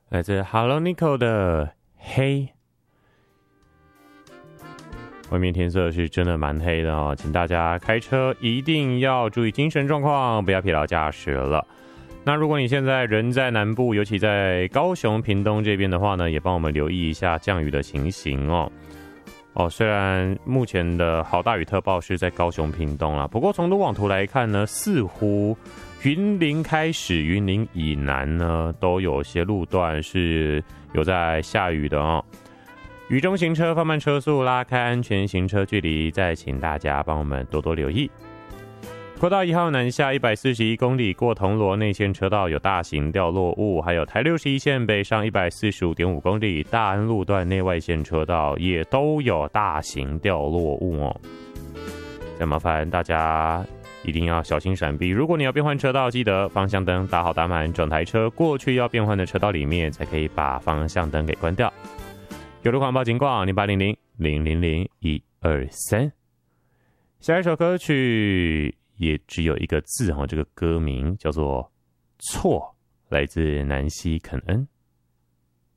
来自 Hello Nico 的黑。外面天色是真的蛮黑的哦，请大家开车一定要注意精神状况，不要疲劳驾驶了。那如果你现在人在南部，尤其在高雄、屏东这边的话呢，也帮我们留意一下降雨的情形哦。虽然目前的豪大雨特报是在高雄、屏东啦，不过从路网图来看呢，似乎云林开始，云林以南呢都有些路段是有在下雨的哦。雨中行车放慢车速，拉开安全行车距离，再请大家帮我们多多留意。国道1号南下141公里过铜锣内线车道有大型掉落物，还有台61线北上145.5公里大安路段内外线车道也都有大型掉落物哦。再麻烦大家一定要小心闪避，如果你要变换车道，记得方向灯打好打满，整台车过去要变换的车道里面才可以把方向灯给关掉。有路况报警广0800-000-123。下一首歌曲也只有一个字，这个歌名叫做错，来自南希肯恩。